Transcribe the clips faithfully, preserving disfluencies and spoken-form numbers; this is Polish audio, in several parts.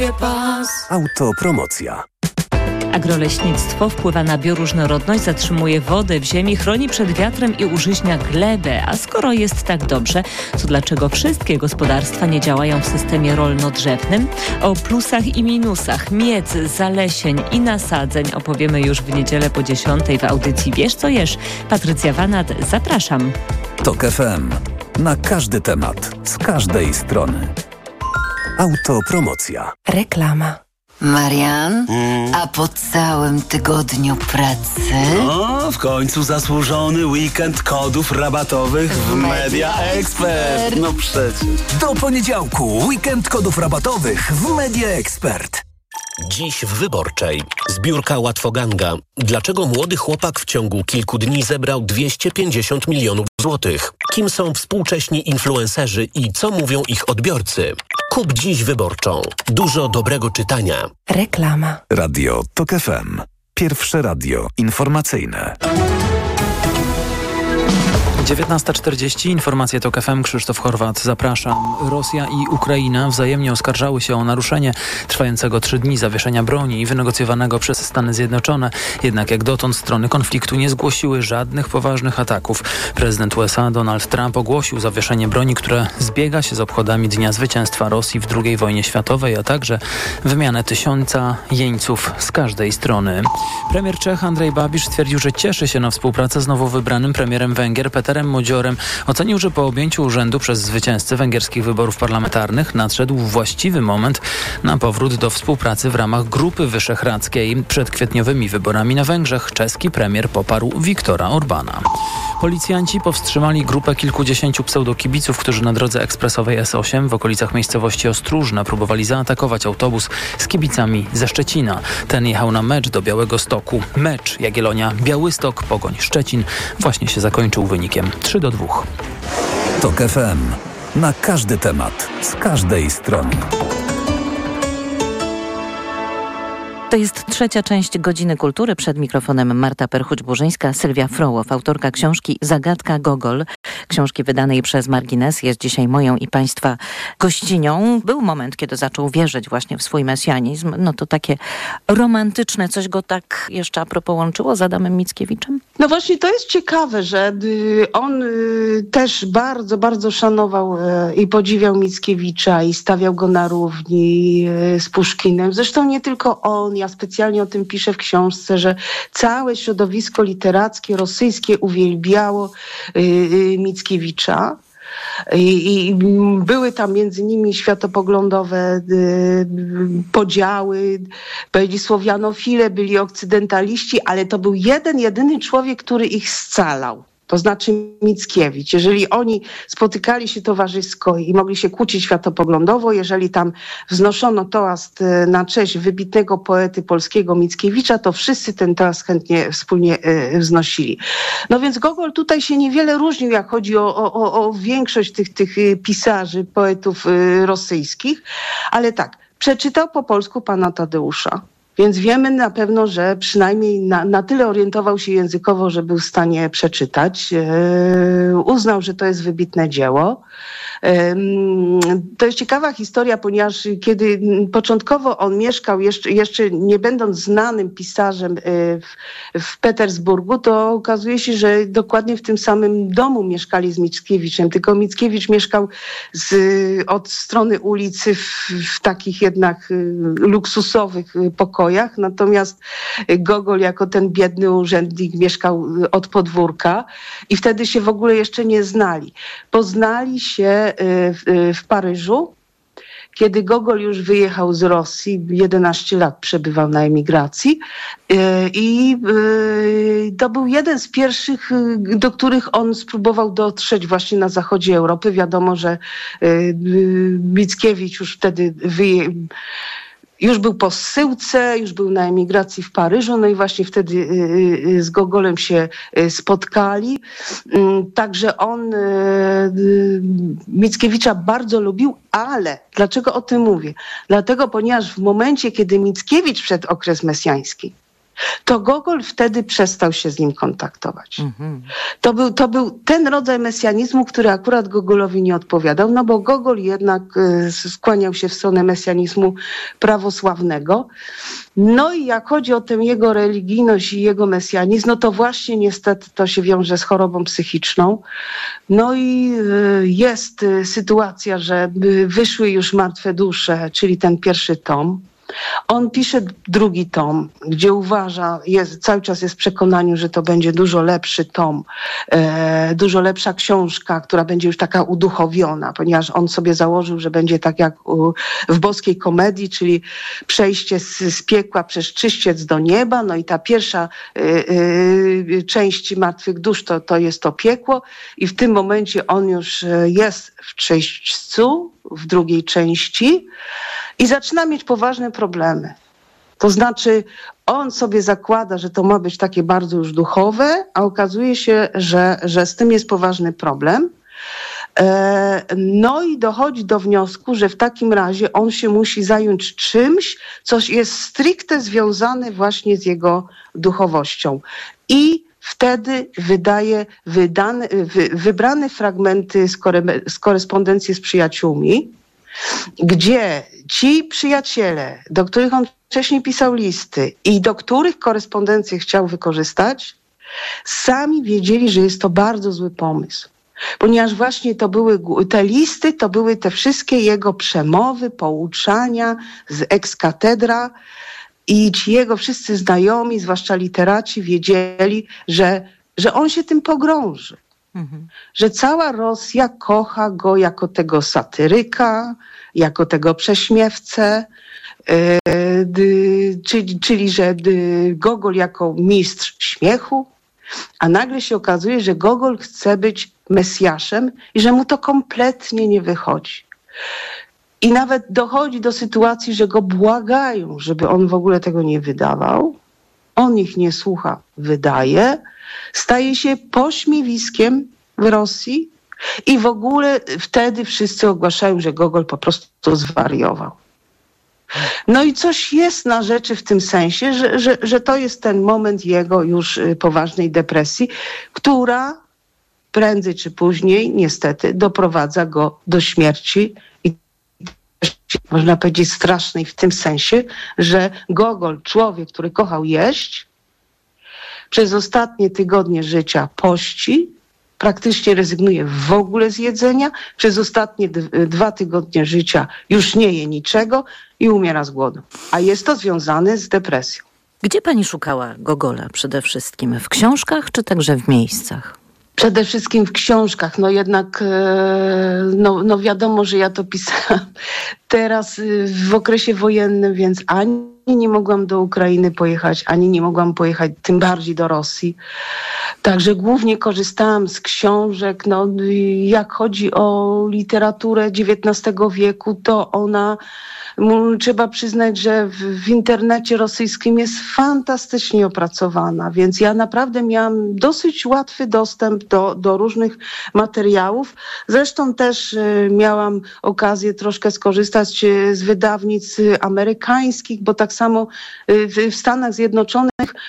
głowie pas. Autopromocja. Agroleśnictwo wpływa na bioróżnorodność, zatrzymuje wodę w ziemi, chroni przed wiatrem i użyźnia glebę. A skoro jest tak dobrze, to dlaczego wszystkie gospodarstwa nie działają w systemie rolno-drzewnym? O plusach i minusach miedz, zalesień i nasadzeń opowiemy już w niedzielę po dziesiątej w audycji Wiesz co jesz. Patrycja Wanat, zapraszam. Tok F M. Na każdy temat, z każdej strony. Autopromocja. Reklama. Marian, Mm. a po całym tygodniu pracy... O, w końcu zasłużony weekend kodów rabatowych w Media Expert. No przecież. Do poniedziałku weekend kodów rabatowych w Media Expert. Dziś w Wyborczej. Zbiórka Łatwoganga. Dlaczego młody chłopak w ciągu kilku dni zebrał dwieście pięćdziesiąt milionów złotych? Kim są współcześni influencerzy i co mówią ich odbiorcy? Kup dziś Wyborczą. Dużo dobrego czytania. Reklama. Radio Tok F M. Pierwsze radio informacyjne. dziewiętnasta czterdzieści, informacje Tok F M, Krzysztof Horwat, zapraszam. Rosja i Ukraina wzajemnie oskarżały się o naruszenie trwającego trzy dni zawieszenia broni wynegocjowanego przez Stany Zjednoczone. Jednak jak dotąd strony konfliktu nie zgłosiły żadnych poważnych ataków. Prezydent U S A Donald Trump ogłosił zawieszenie broni, które zbiega się z obchodami Dnia Zwycięstwa Rosji w drugiej wojnie światowej, a także wymianę tysiąca jeńców z każdej strony. Premier Czech Andrej Babiš stwierdził, że cieszy się na współpracę z nowo wybranym premierem Węgier Peterem Modziorem. Ocenił, że po objęciu urzędu przez zwycięzcę węgierskich wyborów parlamentarnych nadszedł właściwy moment na powrót do współpracy w ramach Grupy Wyszehradzkiej. Przed kwietniowymi wyborami na Węgrzech czeski premier poparł Viktora Orbana. Policjanci powstrzymali grupę kilkudziesięciu pseudokibiców, którzy na drodze ekspresowej S osiem w okolicach miejscowości Ostróżna próbowali zaatakować autobus z kibicami ze Szczecina. Ten jechał na mecz do Białegostoku. Mecz Jagiellonia-Białystok, Pogoń Szczecin właśnie się zakończył wynikiem trzy do dwóch. Tok F M. Na każdy temat, z każdej strony. To jest trzecia część Godziny Kultury. Przed mikrofonem Marta Perchuć-Burzyńska, Sylwia Frołow, autorka książki Zagadka Gogol. Książki wydanej przez Margines jest dzisiaj moją i Państwa gościnią. Był moment, kiedy zaczął wierzyć właśnie w swój mesjanizm. No to takie romantyczne, coś go tak jeszcze a propos łączyło z Adamem Mickiewiczem? No właśnie to jest ciekawe, że on też bardzo, bardzo szanował i podziwiał Mickiewicza i stawiał go na równi z Puszkinem. Zresztą nie tylko on, ja specjalnie o tym piszę w książce, że całe środowisko literackie rosyjskie uwielbiało Mickiewicza. I, I były tam między nimi światopoglądowe y, podziały, byli słowianofile, byli okcydentaliści, ale to był jeden, jedyny człowiek, który ich scalał. To znaczy Mickiewicz. Jeżeli oni spotykali się towarzysko i mogli się kłócić światopoglądowo, jeżeli tam wznoszono toast na cześć wybitnego poety polskiego Mickiewicza, to wszyscy ten toast chętnie wspólnie wznosili. No więc Gogol tutaj się niewiele różnił, jak chodzi o, o, o większość tych, tych pisarzy, poetów rosyjskich, ale tak, przeczytał po polsku pana Tadeusza. Więc wiemy na pewno, że przynajmniej na, na tyle orientował się językowo, że był w stanie przeczytać. Yy, uznał, że to jest wybitne dzieło. Yy, to jest ciekawa historia, ponieważ kiedy początkowo on mieszkał, jeszcze, jeszcze nie będąc znanym pisarzem yy, w, w Petersburgu, to okazuje się, że dokładnie w tym samym domu mieszkali z Mickiewiczem. Tylko Mickiewicz mieszkał z, od strony ulicy w, w takich jednak yy, luksusowych pokojach. Natomiast Gogol jako ten biedny urzędnik mieszkał od podwórka i wtedy się w ogóle jeszcze nie znali. Poznali się w, w Paryżu, kiedy Gogol już wyjechał z Rosji, jedenaście lat przebywał na emigracji i to był jeden z pierwszych, do których on spróbował dotrzeć właśnie na zachodzie Europy. Wiadomo, że Mickiewicz już wtedy wyjechał, już był po zsyłce, już był na emigracji w Paryżu, no i właśnie wtedy z Gogolem się spotkali. Także on Mickiewicza bardzo lubił, ale dlaczego o tym mówię? Dlatego, ponieważ w momencie, kiedy Mickiewicz wszedł okres mesjański, to Gogol wtedy przestał się z nim kontaktować. Mhm. To był, to był ten rodzaj mesjanizmu, który akurat Gogolowi nie odpowiadał, no bo Gogol jednak y, skłaniał się w stronę mesjanizmu prawosławnego. No i jak chodzi o tę jego religijność i jego mesjanizm, no to właśnie niestety to się wiąże z chorobą psychiczną. No i y, jest y, sytuacja, że y, wyszły już Martwe dusze, czyli ten pierwszy tom. On pisze drugi tom, gdzie uważa, jest, cały czas jest w przekonaniu, że to będzie dużo lepszy tom, e, dużo lepsza książka, która będzie już taka uduchowiona, ponieważ on sobie założył, że będzie tak jak u, w boskiej komedii, czyli przejście z, z piekła przez czyściec do nieba. No i ta pierwsza y, y, część Martwych dusz to, to jest to piekło i w tym momencie on już jest w czyśćcu, w drugiej części i zaczyna mieć poważne problemy. To znaczy on sobie zakłada, że to ma być takie bardzo już duchowe, a okazuje się, że, że z tym jest poważny problem. E, no i dochodzi do wniosku, że w takim razie on się musi zająć czymś, co jest stricte związane właśnie z jego duchowością. I wtedy wydaje wydane, wy, wybrane fragmenty z, kore, z korespondencji z przyjaciółmi, gdzie ci przyjaciele, do których on wcześniej pisał listy i do których korespondencję chciał wykorzystać, sami wiedzieli, że jest to bardzo zły pomysł. Ponieważ właśnie to były te listy, to były te wszystkie jego przemowy, pouczania z ex-katedra i ci jego wszyscy znajomi, zwłaszcza literaci, wiedzieli, że, że on się tym pogrąży. Mhm. Że cała Rosja kocha go jako tego satyryka, jako tego prześmiewcę, yy, dy, czyli, czyli że dy, Gogol jako mistrz śmiechu, a nagle się okazuje, że Gogol chce być Mesjaszem i że mu to kompletnie nie wychodzi. I nawet dochodzi do sytuacji, że go błagają, żeby on w ogóle tego nie wydawał. On ich nie słucha, wydaje. Staje się pośmiewiskiem w Rosji i w ogóle wtedy wszyscy ogłaszają, że Gogol po prostu zwariował. No i coś jest na rzeczy w tym sensie, że, że, że to jest ten moment jego już poważnej depresji, która prędzej czy później niestety doprowadza go do śmierci i można powiedzieć strasznej w tym sensie, że Gogol, człowiek, który kochał jeść, przez ostatnie tygodnie życia pości, praktycznie rezygnuje w ogóle z jedzenia, przez ostatnie d- dwa tygodnie życia już nie je niczego i umiera z głodu. A jest to związane z depresją. Gdzie pani szukała Gogola przede wszystkim? W książkach czy także w miejscach? Przede wszystkim w książkach. No jednak no, no wiadomo, że ja to pisałam teraz w okresie wojennym, więc ani nie mogłam do Ukrainy pojechać, ani nie mogłam pojechać tym bardziej do Rosji. Także głównie korzystałam z książek. No, jak chodzi o literaturę dziewiętnastego wieku, to ona, trzeba przyznać, że w, w internecie rosyjskim jest fantastycznie opracowana, więc ja naprawdę miałam dosyć łatwy dostęp do, do różnych materiałów. Zresztą też y, miałam okazję troszkę skorzystać y, z wydawnic y, amerykańskich, bo tak samo y, w, w Stanach Zjednoczonych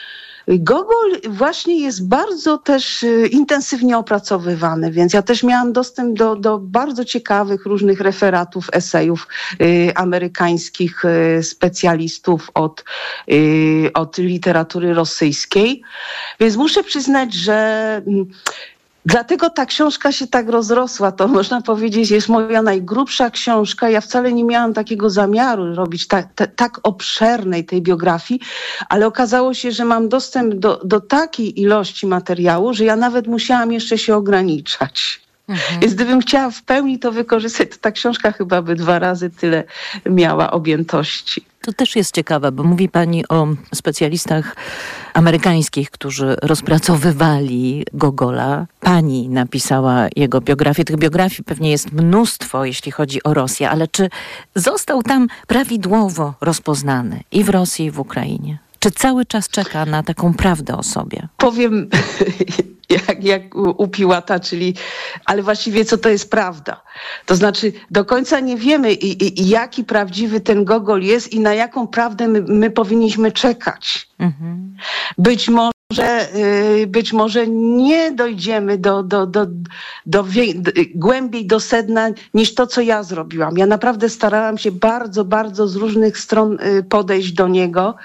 Gogol właśnie jest bardzo też y, intensywnie opracowywany, więc ja też miałam dostęp do, do bardzo ciekawych różnych referatów, esejów y, amerykańskich y, specjalistów od, y, od literatury rosyjskiej. Więc muszę przyznać, że y, dlatego ta książka się tak rozrosła. To można powiedzieć jest moja najgrubsza książka. Ja wcale nie miałam takiego zamiaru robić ta, ta, tak obszernej tej biografii, ale okazało się, że mam dostęp do, do takiej ilości materiału, że ja nawet musiałam jeszcze się ograniczać. Mhm. Więc gdybym chciała w pełni to wykorzystać, to ta książka chyba by dwa razy tyle miała objętości. To też jest ciekawe, bo mówi pani o specjalistach amerykańskich, którzy rozpracowywali Gogola. Pani napisała jego biografię. Tych biografii pewnie jest mnóstwo, jeśli chodzi o Rosję, ale czy został tam prawidłowo rozpoznany i w Rosji, i w Ukrainie? Czy cały czas czeka na taką prawdę o sobie? Powiem jak, jak u Piłata, czyli ale właściwie co to jest prawda? To znaczy do końca nie wiemy i, i, i jaki prawdziwy ten Gogol jest i na jaką prawdę my, my powinniśmy czekać. Mhm. być może że być może nie dojdziemy do, do, do, do, wie, do głębiej do sedna niż to, co ja zrobiłam. Ja naprawdę starałam się bardzo, bardzo z różnych stron podejść do niego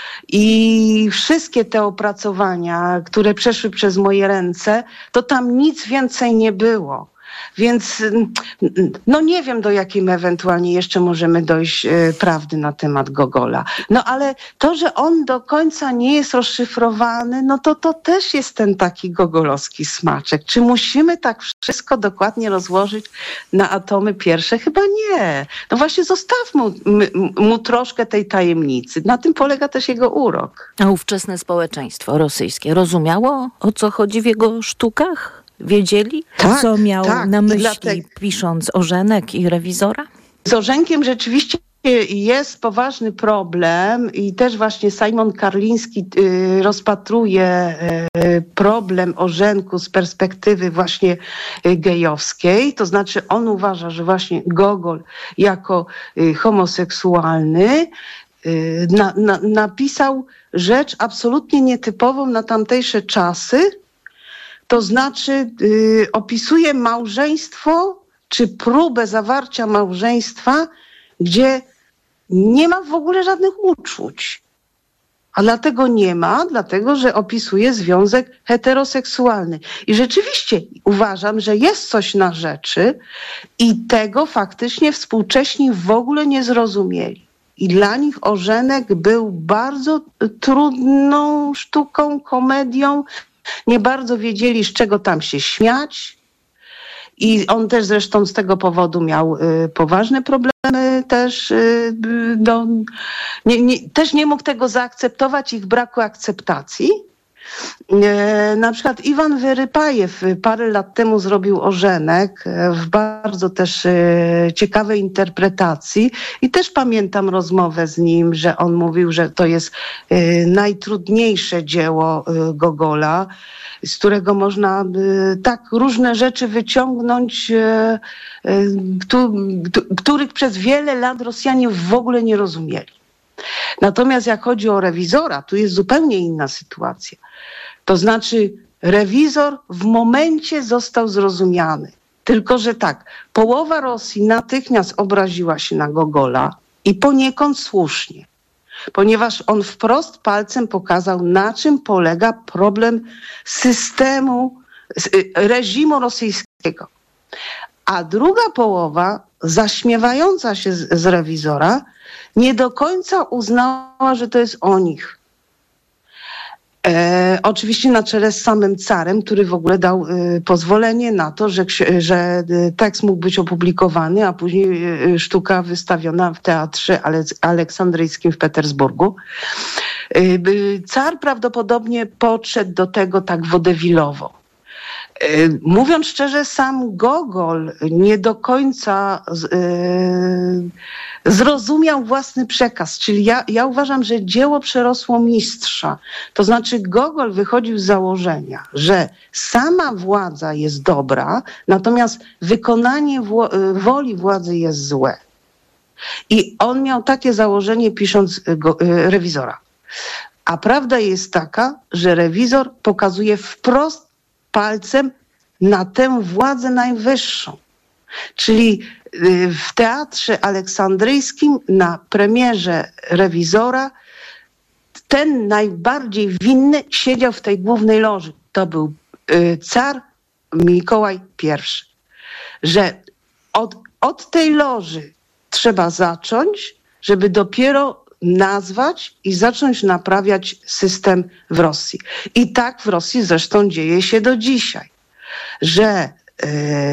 i wszystkie te opracowania, które przeszły przez moje ręce, to tam nic więcej nie było. Więc no nie wiem, do jakiej my ewentualnie jeszcze możemy dojść e, prawdy na temat Gogola. No ale to, że on do końca nie jest rozszyfrowany, no to to też jest ten taki gogolowski smaczek. Czy musimy tak wszystko dokładnie rozłożyć na atomy pierwsze? Chyba nie. No właśnie zostawmy mu, mu troszkę tej tajemnicy. Na tym polega też jego urok. A ówczesne społeczeństwo rosyjskie rozumiało, o co chodzi w jego sztukach? Wiedzieli, tak, co miał tak. na myśli, dlatego... pisząc Orzenek i Rewizora? Z Orzenkiem rzeczywiście jest poważny problem i też właśnie Simon Karliński y, rozpatruje y, problem Orzenku z perspektywy właśnie y, gejowskiej. To znaczy on uważa, że właśnie Gogol jako y, homoseksualny y, na, na, napisał rzecz absolutnie nietypową na tamtejsze czasy. To znaczy y, opisuje małżeństwo czy próbę zawarcia małżeństwa, gdzie nie ma w ogóle żadnych uczuć. A dlatego nie ma, dlatego że opisuje związek heteroseksualny. I rzeczywiście uważam, że jest coś na rzeczy i tego faktycznie współcześni w ogóle nie zrozumieli. I dla nich Orzenek był bardzo trudną sztuką, komedią. Nie bardzo wiedzieli, z czego tam się śmiać. I on też zresztą z tego powodu miał y, poważne problemy też. Y, do, nie, nie, też nie mógł tego zaakceptować, ich braku akceptacji. Y, na przykład Iwan Wyrypajew parę lat temu zrobił Orzenek w bardzo też y, ciekawej interpretacji i też pamiętam rozmowę z nim, że on mówił, że to jest y, najtrudniejsze dzieło y, Gogola, z którego można y, tak różne rzeczy wyciągnąć, y, y, któ, których przez wiele lat Rosjanie w ogóle nie rozumieli. Natomiast jak chodzi o Rewizora, tu jest zupełnie inna sytuacja. To znaczy Rewizor w momencie został zrozumiany. Tylko że tak, połowa Rosji natychmiast obraziła się na Gogola i poniekąd słusznie. Ponieważ on wprost palcem pokazał, na czym polega problem systemu, reżimu rosyjskiego. A druga połowa, zaśmiewająca się z, z Rewizora, nie do końca uznała, że to jest o nich. E, oczywiście na czele z samym carem, który w ogóle dał e, pozwolenie na to, że, że tekst mógł być opublikowany, a później e, sztuka wystawiona w Teatrze Aleksandryjskim w Petersburgu. E, car prawdopodobnie podszedł do tego tak wodewilowo. E, mówiąc szczerze, sam Gogol nie do końca z, e, zrozumiał własny przekaz. Czyli ja, ja uważam, że dzieło przerosło mistrza. To znaczy Gogol wychodził z założenia, że sama władza jest dobra, natomiast wykonanie wło- woli władzy jest złe. I on miał takie założenie, pisząc go, Rewizora. A prawda jest taka, że Rewizor pokazuje wprost palcem na tę władzę najwyższą. Czyli w Teatrze Aleksandryjskim na premierze Rewizora ten najbardziej winny siedział w tej głównej loży. To był car Mikołaj pierwszy. Że od, od tej loży trzeba zacząć, żeby dopiero nazwać i zacząć naprawiać system w Rosji. I tak w Rosji zresztą dzieje się do dzisiaj, że yy,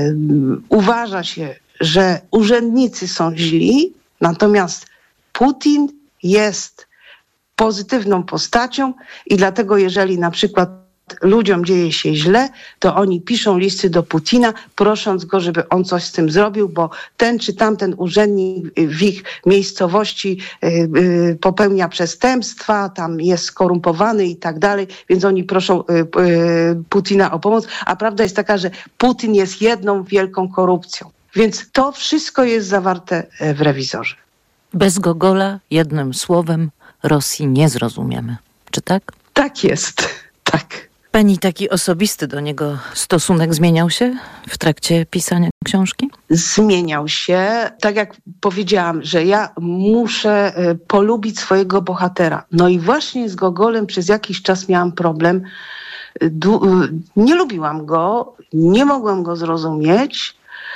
uważa się, że urzędnicy są źli, natomiast Putin jest pozytywną postacią i dlatego jeżeli na przykład ludziom dzieje się źle, to oni piszą listy do Putina, prosząc go, żeby on coś z tym zrobił, bo ten czy tamten urzędnik w ich miejscowości popełnia przestępstwa, tam jest skorumpowany i tak dalej, więc oni proszą Putina o pomoc, a prawda jest taka, że Putin jest jedną wielką korupcją. Więc to wszystko jest zawarte w Rewizorze. Bez Gogola, jednym słowem, Rosji nie zrozumiemy. Czy tak? Tak jest, tak. Pani taki osobisty do niego stosunek zmieniał się w trakcie pisania książki? Zmieniał się. Tak jak powiedziałam, że ja muszę polubić swojego bohatera. No i właśnie z Gogolem przez jakiś czas miałam problem. Nie lubiłam go, nie mogłam go zrozumieć,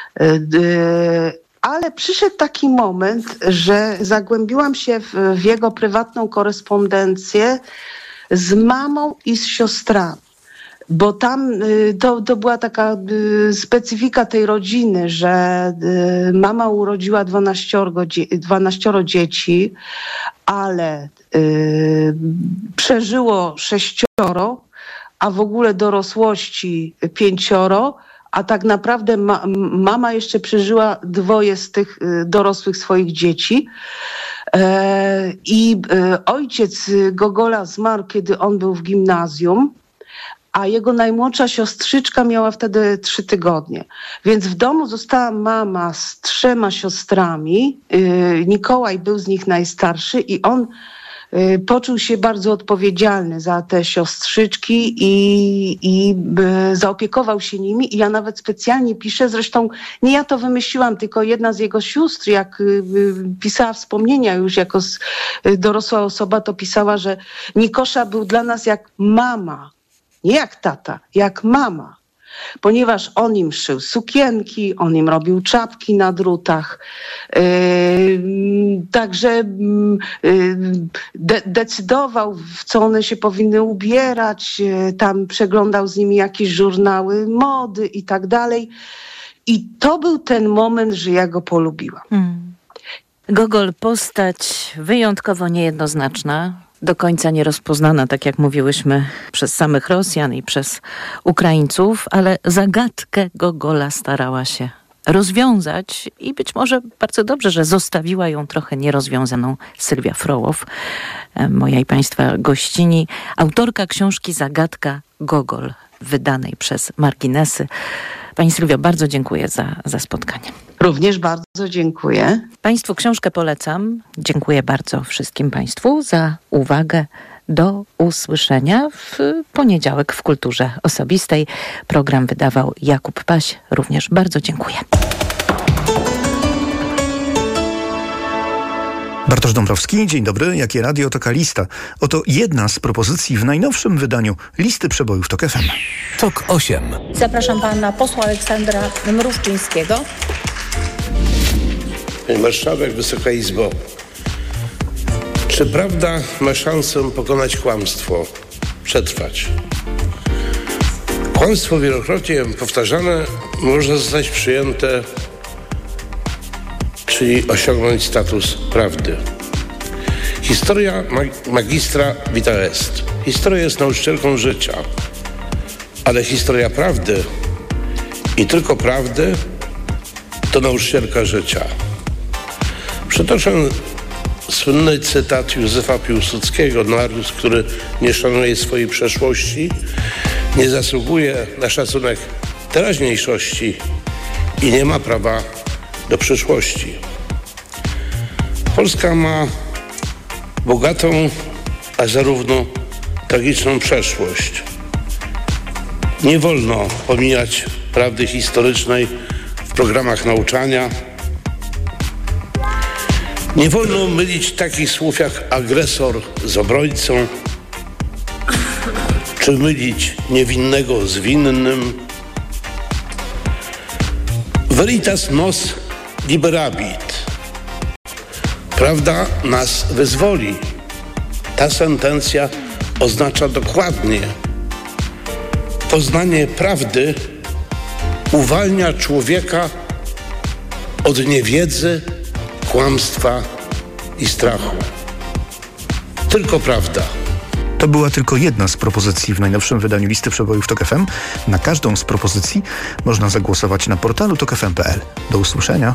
ale przyszedł taki moment, że zagłębiłam się w, w jego prywatną korespondencję z mamą i z siostrami. Bo tam to, to była taka specyfika tej rodziny, że mama urodziła dwanaścioro dzieci, ale y, przeżyło sześcioro, a w ogóle dorosłości pięcioro, a tak naprawdę ma, mama jeszcze przeżyła dwoje z tych dorosłych swoich dzieci. E, I e, ojciec Gogola zmarł, kiedy on był w gimnazjum, a jego najmłodsza siostrzyczka miała wtedy trzy tygodnie. Więc w domu została mama z trzema siostrami. E, Mikołaj był z nich najstarszy i on poczuł się bardzo odpowiedzialny za te siostrzyczki i, i zaopiekował się nimi. I ja nawet specjalnie piszę, zresztą nie ja to wymyśliłam, tylko jedna z jego sióstr, jak pisała wspomnienia już jako dorosła osoba, to pisała, że Nikosza był dla nas jak mama, nie jak tata, jak mama. Ponieważ on im szył sukienki, on im robił czapki na drutach. Yy, także yy, de- decydował, w co one się powinny ubierać. Yy, tam przeglądał z nimi jakieś żurnały mody i tak dalej. I to był ten moment, że ja go polubiłam. Hmm. Gogol, postać wyjątkowo niejednoznaczna. Do końca nierozpoznana, tak jak mówiłyśmy, przez samych Rosjan i przez Ukraińców, ale zagadkę Gogola starała się rozwiązać i być może bardzo dobrze, że zostawiła ją trochę nierozwiązaną Sylwia Frołow, moja i Państwa gościni, autorka książki Zagadka Gogol, wydanej przez Marginesy. Pani Sylwio, bardzo dziękuję za, za spotkanie. Również bardzo dziękuję. Państwu książkę polecam. Dziękuję bardzo wszystkim Państwu za uwagę. Do usłyszenia w poniedziałek w Kulturze Osobistej. Program wydawał Jakub Paś. Również bardzo dziękuję. Bartosz Dąbrowski, dzień dobry. Jakie radio, taka lista. Oto jedna z propozycji w najnowszym wydaniu Listy Przebojów TOK F M. TOK osiem. Zapraszam pana posła Aleksandra Mrówczyńskiego. Pani Marszałek, Wysoka Izbo. Czy prawda ma szansę pokonać kłamstwo, przetrwać? Kłamstwo wielokrotnie powtarzane może zostać przyjęte, czyli osiągnąć status prawdy. Historia mag- magistra vita est. Historia jest nauczycielką życia, ale historia prawdy i tylko prawdy to nauczycielka życia. Przytoczę słynny cytat Józefa Piłsudskiego: naród, który nie szanuje swojej przeszłości, nie zasługuje na szacunek teraźniejszości i nie ma prawa do przyszłości. Polska ma bogatą, a zarówno tragiczną przeszłość. Nie wolno pomijać prawdy historycznej w programach nauczania. Nie wolno mylić takich słów jak agresor z obrońcą, czy mylić niewinnego z winnym. Veritas nos liberabit. Prawda nas wyzwoli. Ta sentencja oznacza dokładnie: poznanie prawdy uwalnia człowieka od niewiedzy, kłamstwa i strachu. Tylko prawda. To była tylko jedna z propozycji w najnowszym wydaniu Listy Przebojów TOK F M. Na każdą z propozycji można zagłosować na portalu tok f m kropka p l. Do usłyszenia.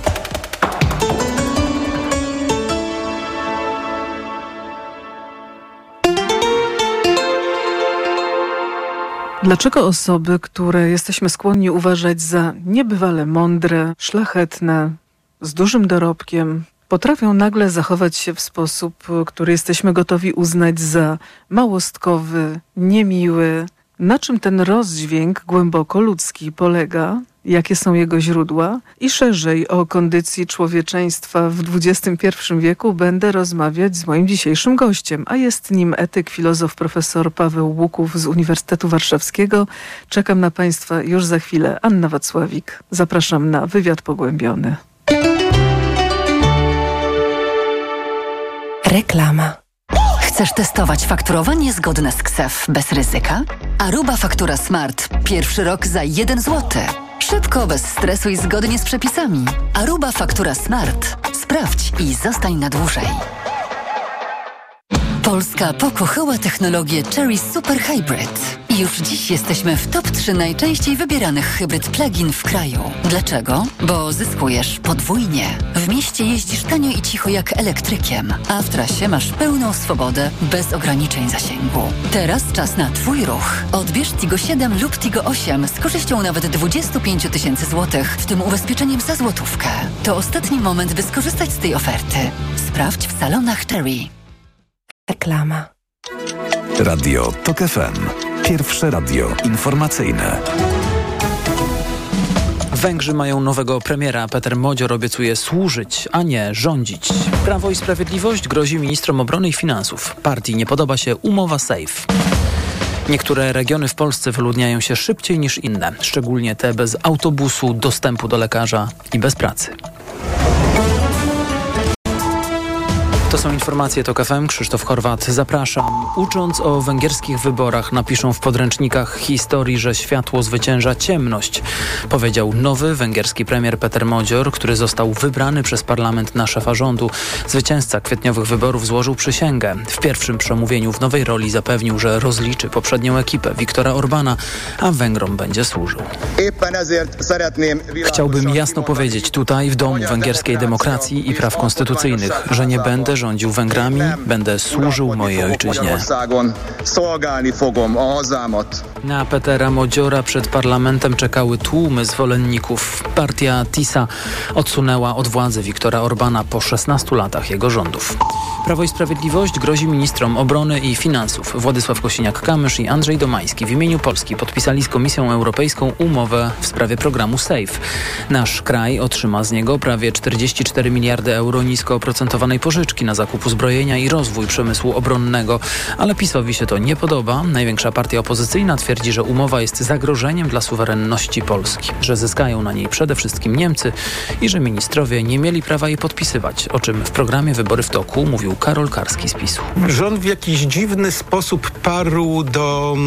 Dlaczego osoby, które jesteśmy skłonni uważać za niebywale mądre, szlachetne, z dużym dorobkiem, potrafią nagle zachować się w sposób, który jesteśmy gotowi uznać za małostkowy, niemiły. Na czym ten rozdźwięk głęboko ludzki polega? Jakie są jego źródła? I szerzej o kondycji człowieczeństwa w dwudziestym pierwszym wieku będę rozmawiać z moim dzisiejszym gościem, a jest nim etyk, filozof, profesor Paweł Łuków z Uniwersytetu Warszawskiego. Czekam na Państwa już za chwilę. Anna Wacławik. Zapraszam na wywiad pogłębiony. Reklama. Chcesz testować fakturowanie zgodne z K S E F bez ryzyka? Aruba Faktura Smart. Pierwszy rok za jeden złoty. Szybko, bez stresu i zgodnie z przepisami. Aruba Faktura Smart. Sprawdź i zostań na dłużej. Polska pokochała technologię Chery Super Hybrid. I już dziś jesteśmy w top trzy najczęściej wybieranych hybryd plug-in w kraju. Dlaczego? Bo zyskujesz podwójnie. W mieście jeździsz tanio i cicho jak elektrykiem, a w trasie masz pełną swobodę bez ograniczeń zasięgu. Teraz czas na Twój ruch. Odbierz Tigo siedem lub Tigo osiem z korzyścią nawet dwadzieścia pięć tysięcy złotych, w tym ubezpieczeniem za złotówkę. To ostatni moment, by skorzystać z tej oferty. Sprawdź w salonach Chery. Reklama. Radio TOK F M. Pierwsze radio informacyjne. Węgrzy mają nowego premiera. Peter Modzior obiecuje służyć, a nie rządzić. Prawo i Sprawiedliwość grozi ministrom obrony i finansów. Partii nie podoba się umowa SAFE. Niektóre regiony w Polsce wyludniają się szybciej niż inne, szczególnie te bez autobusu, dostępu do lekarza i bez pracy. To są informacje TOK F M. Krzysztof Horwat, zapraszam. Ucząc o węgierskich wyborach, napiszą w podręcznikach historii, że światło zwycięża ciemność, powiedział nowy węgierski premier Peter Modzior, który został wybrany przez parlament na szefa rządu. Zwycięzca kwietniowych wyborów złożył przysięgę. W pierwszym przemówieniu w nowej roli zapewnił, że rozliczy poprzednią ekipę Viktora Orbana, a Węgrom będzie służył. Chciałbym jasno powiedzieć tutaj, w domu węgierskiej demokracji i praw konstytucyjnych, że nie będę rządził Węgrami, będę służył mojej ojczyźnie. Na Petera Modziora przed parlamentem czekały tłumy zwolenników. Partia TISA odsunęła od władzy Viktora Orbana po szesnastu latach jego rządów. Prawo i Sprawiedliwość grozi ministrom obrony i finansów. Władysław Kosiniak-Kamysz i Andrzej Domański w imieniu Polski podpisali z Komisją Europejską umowę w sprawie programu SAFE. Nasz kraj otrzyma z niego prawie czterdzieści cztery miliardy euro nisko oprocentowanej pożyczki na zakup uzbrojenia i rozwój przemysłu obronnego. Ale PiS-owi się to nie podoba. Największa partia opozycyjna twierdzi, że umowa jest zagrożeniem dla suwerenności Polski, że zyskają na niej przede wszystkim Niemcy i że ministrowie nie mieli prawa jej podpisywać, o czym w programie Wybory w toku mówił Karol Karski z PiS-u. Rząd w jakiś dziwny sposób parł do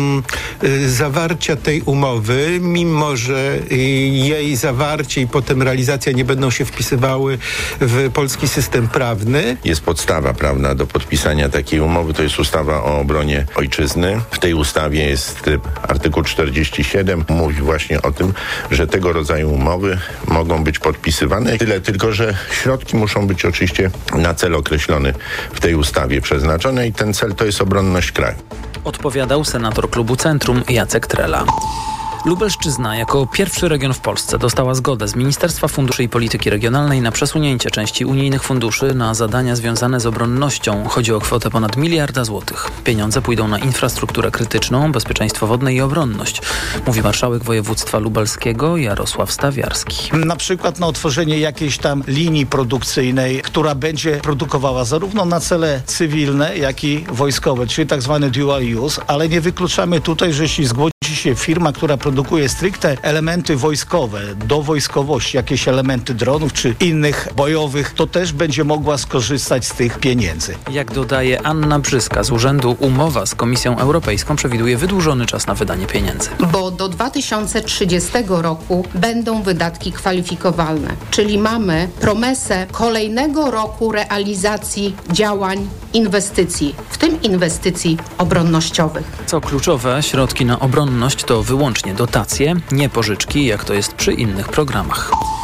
y, zawarcia tej umowy, mimo że y, jej zawarcie i potem realizacja nie będą się wpisywały w polski system prawny. Jest podstawa prawna do podpisania takiej umowy, to jest ustawa o obronie ojczyzny. W tej ustawie jest tryb artykuł czterdzieści siedem, mówi właśnie o tym, że tego rodzaju umowy mogą być podpisywane. Tyle tylko, że środki muszą być oczywiście na cel określony w tej ustawie przeznaczone i ten cel to jest obronność kraju. Odpowiadał senator klubu Centrum Jacek Trela. Lubelszczyzna jako pierwszy region w Polsce dostała zgodę z Ministerstwa Funduszy i Polityki Regionalnej na przesunięcie części unijnych funduszy na zadania związane z obronnością. Chodzi o kwotę ponad miliarda złotych. Pieniądze pójdą na infrastrukturę krytyczną, bezpieczeństwo wodne i obronność, mówi marszałek województwa lubelskiego Jarosław Stawiarski. Na przykład na otworzenie jakiejś tam linii produkcyjnej, która będzie produkowała zarówno na cele cywilne, jak i wojskowe, czyli tak zwany dual use, ale nie wykluczamy tutaj, że jeśli zgodzi się firma, która produkuje stricte elementy wojskowe, do wojskowości, jakieś elementy dronów czy innych bojowych, to też będzie mogła skorzystać z tych pieniędzy. Jak dodaje Anna Brzyska z urzędu, umowa z Komisją Europejską przewiduje wydłużony czas na wydanie pieniędzy. Bo do dwa tysiące trzydziestego roku będą wydatki kwalifikowalne, czyli mamy promesę kolejnego roku realizacji działań, inwestycji, w tym inwestycji obronnościowych. Co kluczowe, środki na obronność to wyłącznie dotacje, nie pożyczki, jak to jest przy innych programach.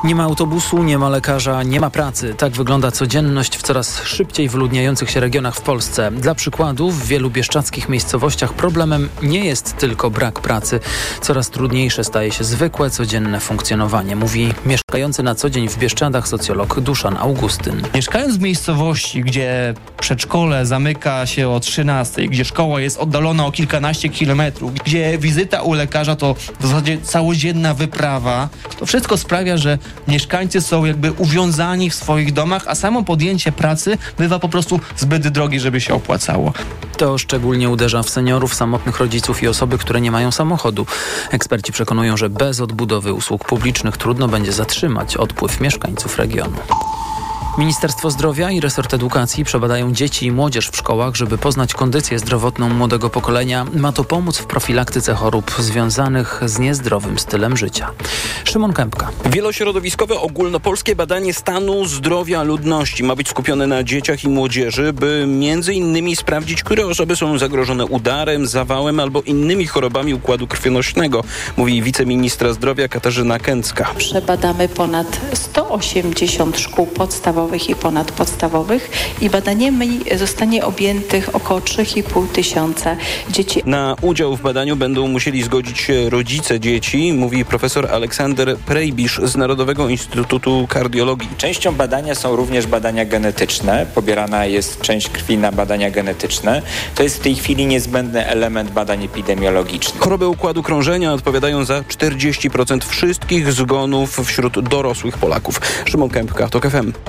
Nie ma autobusu, nie ma lekarza, nie ma pracy. Tak wygląda codzienność w coraz szybciej wyludniających się regionach w Polsce. Dla przykładu, w wielu bieszczadzkich miejscowościach problemem nie jest tylko brak pracy. Coraz trudniejsze staje się zwykłe, codzienne funkcjonowanie, mówi mieszkający na co dzień w Bieszczadach socjolog Duszan Augustyn. Mieszkając w miejscowości, gdzie przedszkole zamyka się o trzynastej, gdzie szkoła jest oddalona o kilkanaście kilometrów, gdzie wizyta u lekarza to w zasadzie całodzienna wyprawa, to wszystko sprawia, że mieszkańcy są jakby uwiązani w swoich domach, a samo podjęcie pracy bywa po prostu zbyt drogie, żeby się opłacało. To szczególnie uderza w seniorów, samotnych rodziców i osoby, które nie mają samochodu. Eksperci przekonują, że bez odbudowy usług publicznych trudno będzie zatrzymać odpływ mieszkańców regionu. Ministerstwo Zdrowia i resort edukacji przebadają dzieci i młodzież w szkołach, żeby poznać kondycję zdrowotną młodego pokolenia. Ma to pomóc w profilaktyce chorób związanych z niezdrowym stylem życia. Szymon Kępka. Wielośrodowiskowe ogólnopolskie badanie stanu zdrowia ludności ma być skupione na dzieciach i młodzieży, by między innymi sprawdzić, które osoby są zagrożone udarem, zawałem albo innymi chorobami układu krwionośnego, mówi wiceministra zdrowia Katarzyna Kęcka. Przebadamy ponad sto osiemdziesiąt szkół podstawowych i ponadpodstawowych i badaniem zostanie objętych około trzy i pół tysiąca dzieci. Na udział w badaniu będą musieli zgodzić się rodzice dzieci, mówi profesor Aleksander Prejbisz z Narodowego Instytutu Kardiologii. Częścią badania są również badania genetyczne. Pobierana jest część krwi na badania genetyczne. To jest w tej chwili niezbędny element badań epidemiologicznych. Choroby układu krążenia odpowiadają za czterdzieści procent wszystkich zgonów wśród dorosłych Polaków. Szymon Kępka, TOK F M.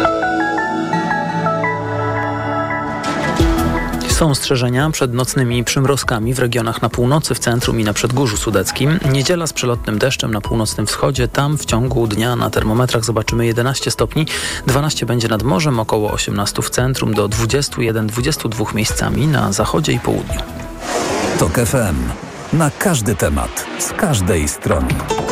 Są ostrzeżenia przed nocnymi przymrozkami w regionach na północy, w centrum i na Przedgórzu Sudeckim. Niedziela z przelotnym deszczem na północnym wschodzie. Tam w ciągu dnia na termometrach zobaczymy jedenaście stopni. dwanaście będzie nad morzem, około osiemnaście w centrum, do dwadzieścia jeden dwadzieścia dwa miejscami na zachodzie i południu. TOK F M. Na każdy temat, z każdej strony.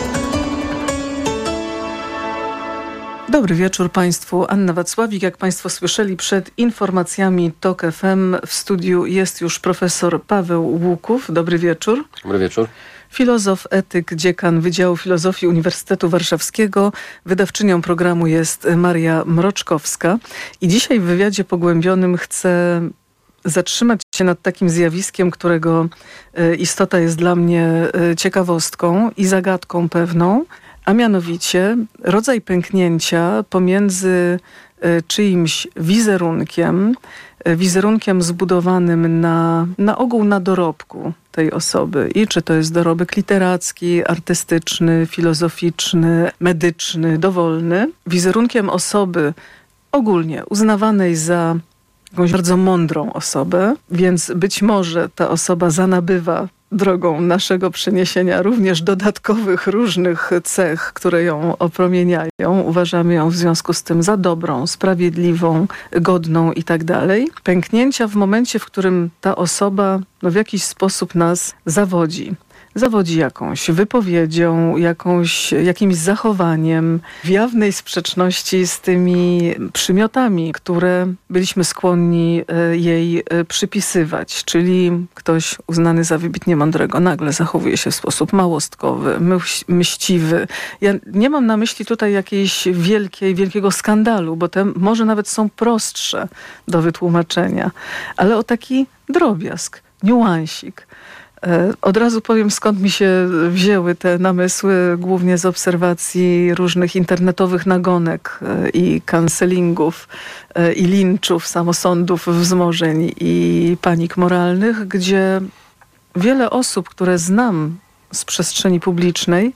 Dobry wieczór Państwu. Anna Wacławik. Jak Państwo słyszeli przed informacjami TOK F M, w studiu jest już profesor Paweł Łuków. Dobry wieczór. Dobry wieczór. Filozof, etyk, dziekan Wydziału Filozofii Uniwersytetu Warszawskiego. Wydawczynią programu jest Maria Mroczkowska. I dzisiaj w wywiadzie pogłębionym chcę zatrzymać się nad takim zjawiskiem, którego istota jest dla mnie ciekawostką i zagadką pewną, a mianowicie rodzaj pęknięcia pomiędzy czyimś wizerunkiem, wizerunkiem zbudowanym na, na ogół na dorobku tej osoby. I czy to jest dorobek literacki, artystyczny, filozoficzny, medyczny, dowolny, wizerunkiem osoby ogólnie uznawanej za jakąś bardzo mądrą osobę, więc być może ta osoba zanabywa drogą naszego przeniesienia również dodatkowych różnych cech, które ją opromieniają. Uważamy ją w związku z tym za dobrą, sprawiedliwą, godną i tak dalej. Pęknięcia w momencie, w którym ta osoba no, w jakiś sposób nas zawodzi. Zawodzi jakąś wypowiedzią, jakąś, jakimś zachowaniem w jawnej sprzeczności z tymi przymiotami, które byliśmy skłonni jej przypisywać. Czyli ktoś uznany za wybitnie mądrego nagle zachowuje się w sposób małostkowy, mściwy. Ja nie mam na myśli tutaj jakiejś wielkiej, wielkiego skandalu, bo te może nawet są prostsze do wytłumaczenia, ale o taki drobiazg, niuansik. Od razu powiem, skąd mi się wzięły te namysły, głównie z obserwacji różnych internetowych nagonek i cancelingów, i linczów, samosądów, wzmożeń i panik moralnych, gdzie wiele osób, które znam z przestrzeni publicznej,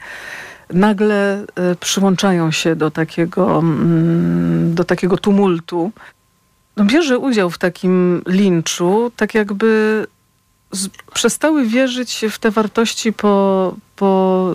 nagle przyłączają się do takiego, do takiego tumultu. No, bierze udział w takim linczu, tak jakby Z, przestały wierzyć w te wartości, po, po,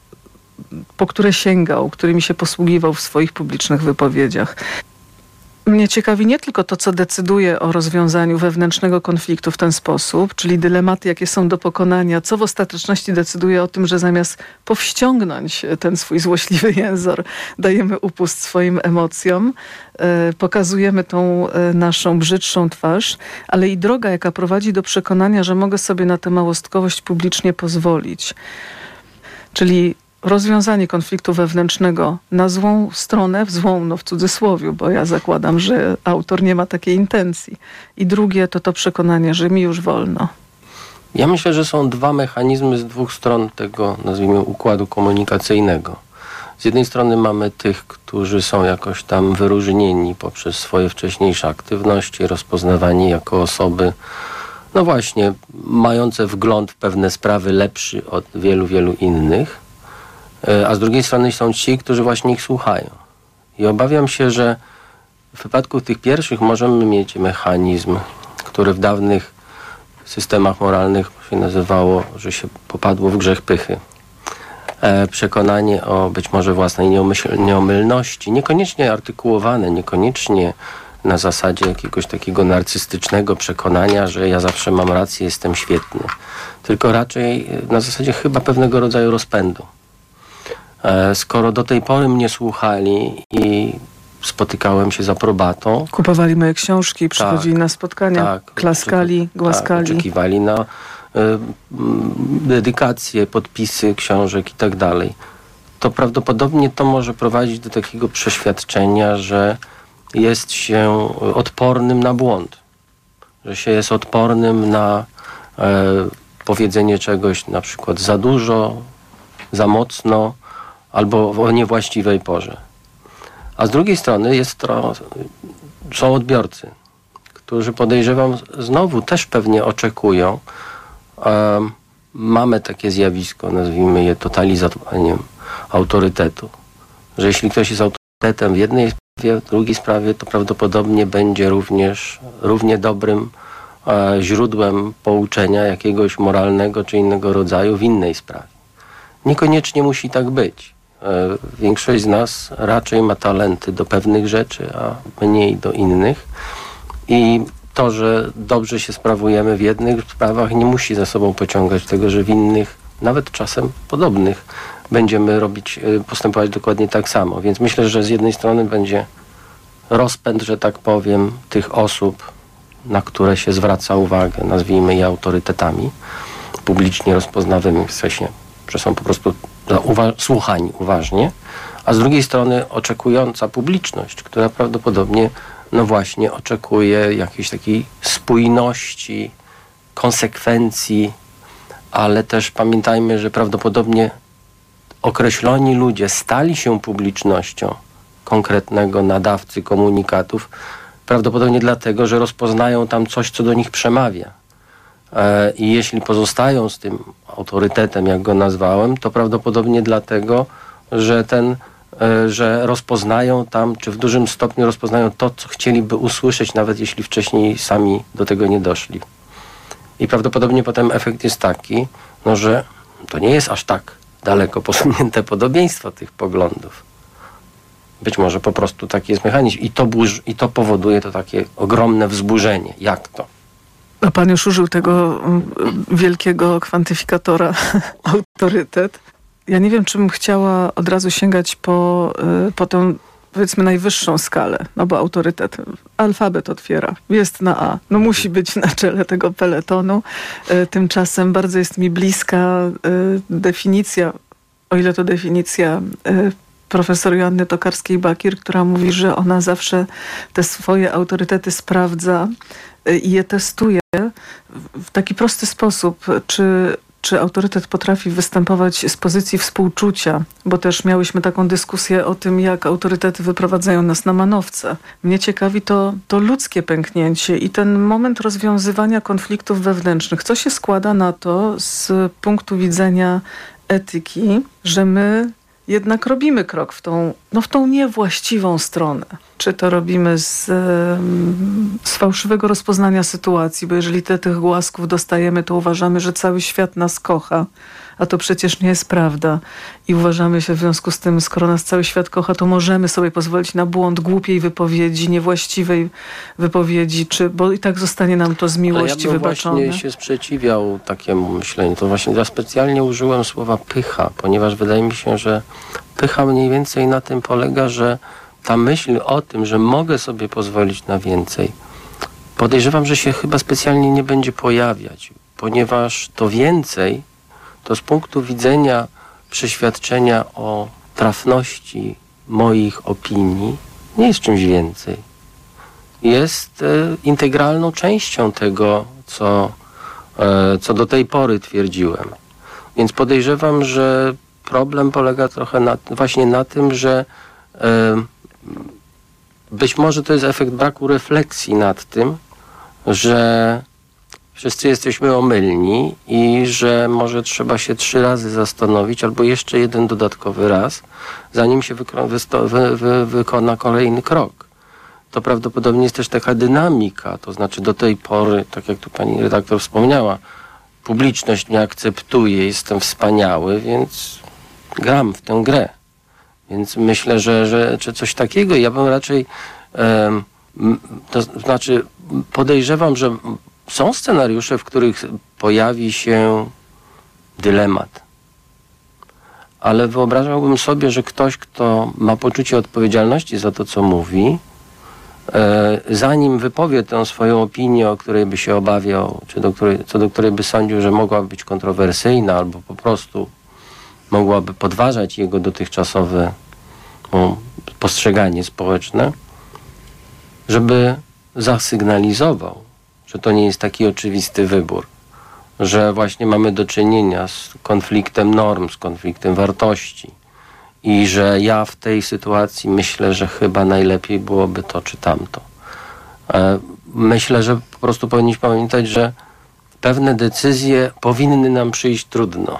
po które sięgał, którymi się posługiwał w swoich publicznych wypowiedziach. Mnie ciekawi nie tylko to, co decyduje o rozwiązaniu wewnętrznego konfliktu w ten sposób, czyli dylematy, jakie są do pokonania, co w ostateczności decyduje o tym, że zamiast powściągnąć ten swój złośliwy jęzor, dajemy upust swoim emocjom, e, pokazujemy tą e, naszą brzydszą twarz, ale i droga, jaka prowadzi do przekonania, że mogę sobie na tę małostkowość publicznie pozwolić. Czyli rozwiązanie konfliktu wewnętrznego na złą stronę, w złą, no w cudzysłowie, bo ja zakładam, że autor nie ma takiej intencji. I drugie to to przekonanie, że mi już wolno. Ja myślę, że są dwa mechanizmy z dwóch stron tego, nazwijmy, układu komunikacyjnego. Z jednej strony mamy tych, którzy są jakoś tam wyróżnieni poprzez swoje wcześniejsze aktywności, rozpoznawani jako osoby, no właśnie, mające wgląd w pewne sprawy lepszy od wielu, wielu innych. A z drugiej strony są ci, którzy właśnie ich słuchają. I obawiam się, że w wypadku tych pierwszych możemy mieć mechanizm, który w dawnych systemach moralnych się nazywało, że się popadło w grzech pychy. E, przekonanie o być może własnej nieomyśl- nieomylności, niekoniecznie artykułowane, niekoniecznie na zasadzie jakiegoś takiego narcystycznego przekonania, że ja zawsze mam rację, jestem świetny. Tylko raczej na zasadzie chyba pewnego rodzaju rozpędu. E, skoro do tej pory mnie słuchali i spotykałem się z aprobatą. Kupowali moje książki, przychodzili tak, na spotkania, tak, klaskali, głaskali. Tak, oczekiwali na y, dedykacje, podpisy książek i tak dalej. To prawdopodobnie to może prowadzić do takiego przeświadczenia, że jest się odpornym na błąd. Że się jest odpornym na e, powiedzenie czegoś na przykład za dużo, za mocno albo o niewłaściwej porze. A z drugiej strony jest to, są odbiorcy, którzy podejrzewam znowu też pewnie oczekują. Um, mamy takie zjawisko, nazwijmy je totalizowaniem autorytetu. Że jeśli ktoś jest autorytetem w jednej sprawie, w drugiej sprawie, to prawdopodobnie będzie również równie dobrym e, źródłem pouczenia jakiegoś moralnego czy innego rodzaju w innej sprawie. Niekoniecznie musi tak być. Większość z nas raczej ma talenty do pewnych rzeczy, a mniej do innych. I to, że dobrze się sprawujemy w jednych sprawach, nie musi za sobą pociągać tego, że w innych, nawet czasem podobnych, będziemy robić, postępować dokładnie tak samo. Więc myślę, że z jednej strony będzie rozpęd, że tak powiem, tych osób, na które się zwraca uwagę, nazwijmy je autorytetami, publicznie rozpoznawanymi, w sensie, że są po prostu uwa- słuchani uważnie, a z drugiej strony oczekująca publiczność, która prawdopodobnie, no właśnie, oczekuje jakiejś takiej spójności, konsekwencji, ale też pamiętajmy, że prawdopodobnie określoni ludzie stali się publicznością konkretnego nadawcy komunikatów, prawdopodobnie dlatego, że rozpoznają tam coś, co do nich przemawia. I jeśli pozostają z tym autorytetem, jak go nazwałem, to prawdopodobnie dlatego, że ten, że rozpoznają tam, czy w dużym stopniu rozpoznają to, co chcieliby usłyszeć, nawet jeśli wcześniej sami do tego nie doszli. I prawdopodobnie potem efekt jest taki, no, że to nie jest aż tak daleko posunięte podobieństwo tych poglądów. Być może po prostu taki jest mechanizm i to, burz, i to powoduje to takie ogromne wzburzenie. Jak to? A pan już użył tego wielkiego kwantyfikatora autorytet. Ja nie wiem, czy bym chciała od razu sięgać po, po tę, powiedzmy, najwyższą skalę, no bo autorytet, alfabet otwiera, jest na A, no musi być na czele tego peletonu. Tymczasem bardzo jest mi bliska definicja, o ile to definicja profesor Joanny Tokarskiej-Bakir, która mówi, że ona zawsze te swoje autorytety sprawdza i je testuje w taki prosty sposób, czy, czy autorytet potrafi występować z pozycji współczucia, bo też miałyśmy taką dyskusję o tym, jak autorytety wyprowadzają nas na manowce. Mnie ciekawi to, to ludzkie pęknięcie i ten moment rozwiązywania konfliktów wewnętrznych. Co się składa na to z punktu widzenia etyki, że my jednak robimy krok w tą, no w tą niewłaściwą stronę. Czy to robimy z, z fałszywego rozpoznania sytuacji, bo jeżeli te, tych głasków dostajemy, to uważamy, że cały świat nas kocha, a to przecież nie jest prawda. I uważamy się w związku z tym, skoro nas cały świat kocha, to możemy sobie pozwolić na błąd głupiej wypowiedzi, niewłaściwej wypowiedzi, czy, bo i tak zostanie nam to z miłości ja wybaczone. Ja bym właśnie się sprzeciwiał takiemu myśleniu. To właśnie ja specjalnie użyłem słowa pycha, ponieważ wydaje mi się, że pycha mniej więcej na tym polega, że ta myśl o tym, że mogę sobie pozwolić na więcej, podejrzewam, że się chyba specjalnie nie będzie pojawiać, ponieważ to więcej to z punktu widzenia przeświadczenia o trafności moich opinii nie jest czymś więcej. Jest e, integralną częścią tego, co, e, co do tej pory twierdziłem. Więc podejrzewam, że problem polega trochę na, właśnie na tym, że e, być może to jest efekt braku refleksji nad tym, że wszyscy jesteśmy omylni i że może trzeba się trzy razy zastanowić, albo jeszcze jeden dodatkowy raz, zanim się wykro- wysto- wy- wy- wykona kolejny krok. To prawdopodobnie jest też taka dynamika, to znaczy do tej pory, tak jak tu pani redaktor wspomniała, publiczność mnie akceptuje, jestem wspaniały, więc gram w tę grę. Więc myślę, że, że, że coś takiego, ja bym raczej, um, to znaczy podejrzewam, że są scenariusze, w których pojawi się dylemat. Ale wyobrażałbym sobie, że ktoś, kto ma poczucie odpowiedzialności za to, co mówi, e, zanim wypowie tę swoją opinię, o której by się obawiał, czy do której, co do której by sądził, że mogłaby być kontrowersyjna, albo po prostu mogłaby podważać jego dotychczasowe no, postrzeganie społeczne, żeby zasygnalizował, że to nie jest taki oczywisty wybór, że właśnie mamy do czynienia z konfliktem norm, z konfliktem wartości i że ja w tej sytuacji myślę, że chyba najlepiej byłoby to czy tamto. Myślę, że po prostu powinniśmy pamiętać, że pewne decyzje powinny nam przyjść trudno.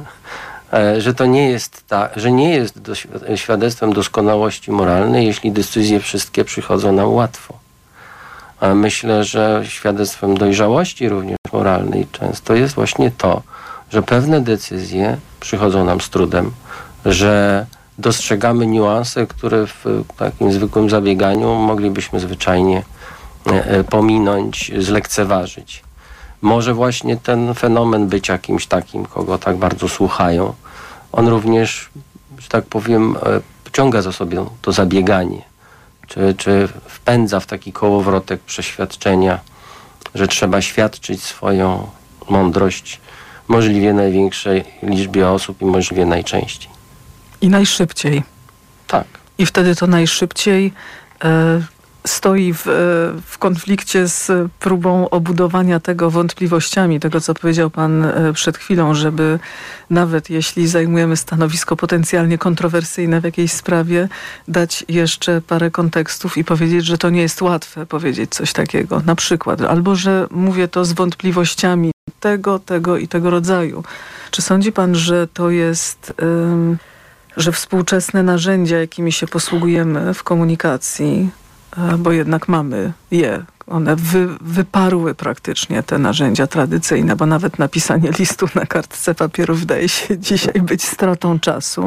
Że to nie jest tak, że nie jest do, świadectwem doskonałości moralnej, jeśli decyzje wszystkie przychodzą nam łatwo. A myślę, że świadectwem dojrzałości również moralnej często jest właśnie to, że pewne decyzje przychodzą nam z trudem, że dostrzegamy niuanse, które w takim zwykłym zabieganiu moglibyśmy zwyczajnie pominąć, zlekceważyć. Może właśnie ten fenomen bycia kimś takim, kogo tak bardzo słuchają, on również, że tak powiem, pociąga za sobą to zabieganie. Czy, czy wpędza w taki kołowrotek przeświadczenia, że trzeba świadczyć swoją mądrość możliwie największej liczbie osób i możliwie najczęściej. I najszybciej. Tak. I wtedy to najszybciej e, stoi w, w konflikcie z próbą obudowania tego wątpliwościami, tego co powiedział pan przed chwilą, żeby nawet jeśli zajmujemy stanowisko potencjalnie kontrowersyjne w jakiejś sprawie, dać jeszcze parę kontekstów i powiedzieć, że to nie jest łatwe powiedzieć coś takiego. Na przykład, albo że mówię to z wątpliwościami tego, tego i tego rodzaju. Czy sądzi pan, że to jest... Ym, że współczesne narzędzia, jakimi się posługujemy w komunikacji, bo jednak mamy je. One wy, wyparły praktycznie te narzędzia tradycyjne, bo nawet napisanie listu na kartce papieru wydaje się dzisiaj być stratą czasu.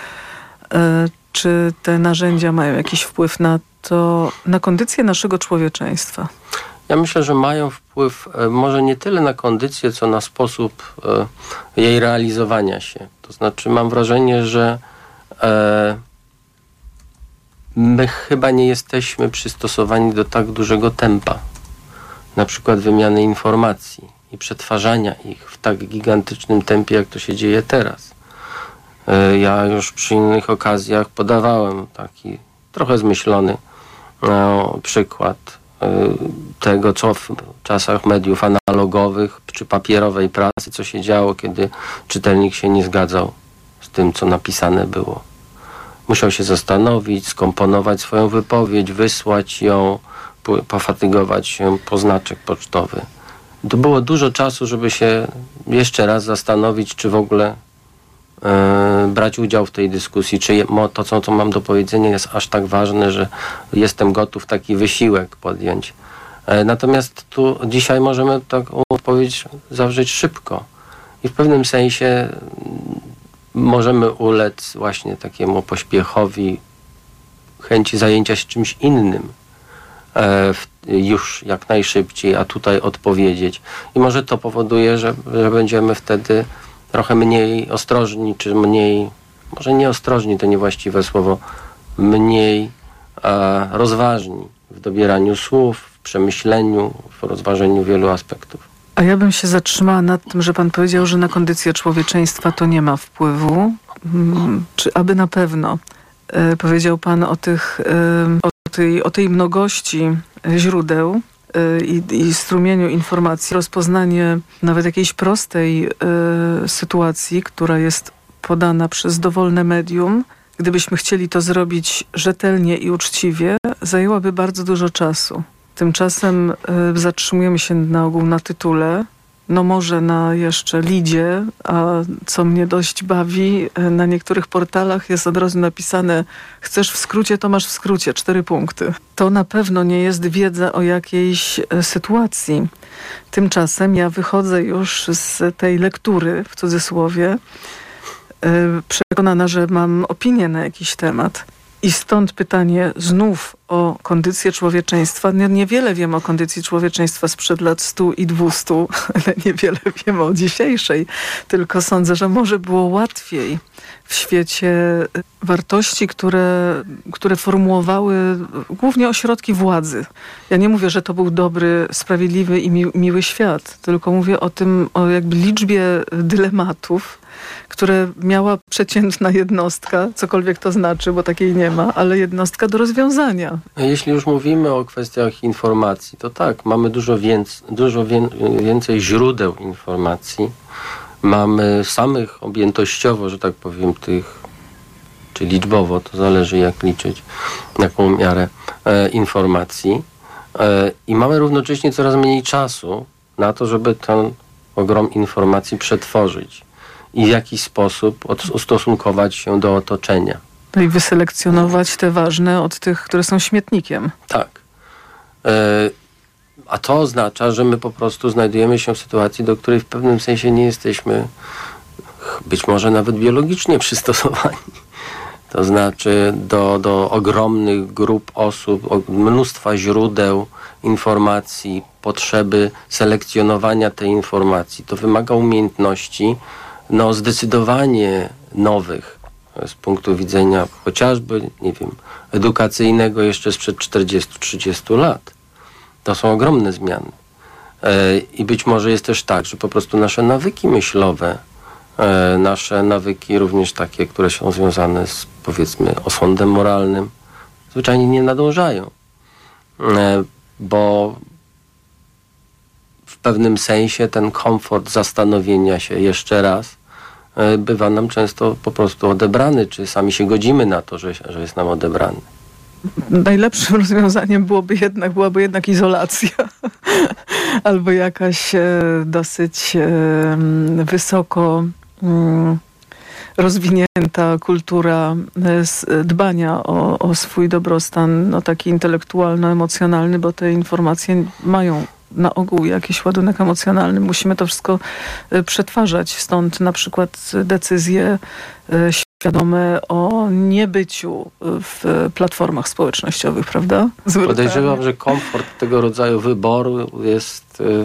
Czy te narzędzia mają jakiś wpływ na to, na kondycję naszego człowieczeństwa? Ja myślę, że mają wpływ może nie tyle na kondycję, co na sposób jej realizowania się. To znaczy mam wrażenie, że my chyba nie jesteśmy przystosowani do tak dużego tempa, na przykład wymiany informacji i przetwarzania ich w tak gigantycznym tempie, jak to się dzieje teraz. Ja już przy innych okazjach podawałem taki trochę zmyślony no, przykład tego, co w czasach mediów analogowych czy papierowej prasy, co się działo, kiedy czytelnik się nie zgadzał z tym, co napisane było. Musiał się zastanowić, skomponować swoją wypowiedź, wysłać ją, pofatygować się po znaczek pocztowy. To było dużo czasu, żeby się jeszcze raz zastanowić, czy w ogóle e, brać udział w tej dyskusji, czy to, co, co mam do powiedzenia, jest aż tak ważne, że jestem gotów taki wysiłek podjąć. E, natomiast tu dzisiaj możemy taką odpowiedź zawrzeć szybko. I w pewnym sensie możemy ulec właśnie takiemu pośpiechowi, chęci zajęcia się czymś innym e, w, już jak najszybciej, a tutaj odpowiedzieć. I może to powoduje, że, że będziemy wtedy trochę mniej ostrożni, czy mniej, może nie ostrożni, to niewłaściwe słowo, mniej e, rozważni w dobieraniu słów, w przemyśleniu, w rozważeniu wielu aspektów. A ja bym się zatrzymała nad tym, że pan powiedział, że na kondycję człowieczeństwa to nie ma wpływu. czy aby na pewno. Powiedział pan o, tych, o, tej, o tej mnogości źródeł i, i strumieniu informacji. Rozpoznanie nawet jakiejś prostej y, sytuacji, która jest podana przez dowolne medium, gdybyśmy chcieli to zrobić rzetelnie i uczciwie, zajęłaby bardzo dużo czasu. Tymczasem y, zatrzymujemy się na ogół na tytule, no może na jeszcze lidzie, a co mnie dość bawi, na niektórych portalach jest od razu napisane: chcesz w skrócie, to masz w skrócie, cztery punkty. To na pewno nie jest wiedza o jakiejś sytuacji. Tymczasem ja wychodzę już z tej lektury, w cudzysłowie, przekonana, że mam opinię na jakiś temat. I stąd pytanie znów o kondycję człowieczeństwa. Niewiele wiem o kondycji człowieczeństwa sprzed lat stu i dwustu, ale niewiele wiem o dzisiejszej. Tylko sądzę, że może było łatwiej w świecie wartości, które, które formułowały głównie ośrodki władzy. Ja nie mówię, że to był dobry, sprawiedliwy i mi, miły świat, tylko mówię o tym, o jakby liczbie dylematów, które miała przeciętna jednostka, cokolwiek to znaczy, bo takiej nie ma, ale jednostka do rozwiązania. Jeśli już mówimy o kwestiach informacji, to tak, mamy dużo, więc, dużo wię, więcej źródeł informacji. Mamy samych objętościowo, że tak powiem, tych, czy liczbowo, to zależy jak liczyć, jaką miarę e, informacji. E, I mamy równocześnie coraz mniej czasu na to, żeby ten ogrom informacji przetworzyć i w jakiś sposób ustosunkować się do otoczenia. No i wyselekcjonować te ważne od tych, które są śmietnikiem. Tak. E, a to oznacza, że my po prostu znajdujemy się w sytuacji, do której w pewnym sensie nie jesteśmy być może nawet biologicznie przystosowani. To znaczy do, do ogromnych grup osób, mnóstwa źródeł informacji, potrzeby selekcjonowania tej informacji. To wymaga umiejętności no zdecydowanie nowych z punktu widzenia chociażby, nie wiem, edukacyjnego jeszcze sprzed czterdziestu trzydziestu lat. To są ogromne zmiany. E, I być może jest też tak, że po prostu nasze nawyki myślowe, e, nasze nawyki również takie, które są związane z, powiedzmy, osądem moralnym, zwyczajnie nie nadążają. E, bo w pewnym sensie ten komfort zastanowienia się jeszcze raz bywa nam często po prostu odebrany, czy sami się godzimy na to, że, że jest nam odebrany. Najlepszym rozwiązaniem byłoby jednak, byłaby jednak izolacja albo jakaś e, dosyć e, wysoko mm, rozwinięta kultura e, dbania o, o swój dobrostan, no, taki intelektualno-emocjonalny, bo te informacje mają na ogół jakiś ładunek emocjonalny. Musimy to wszystko y, przetwarzać. Stąd na przykład decyzje y, świadome o niebyciu w platformach społecznościowych, prawda? Podejrzewam, że komfort tego rodzaju wyboru jest y,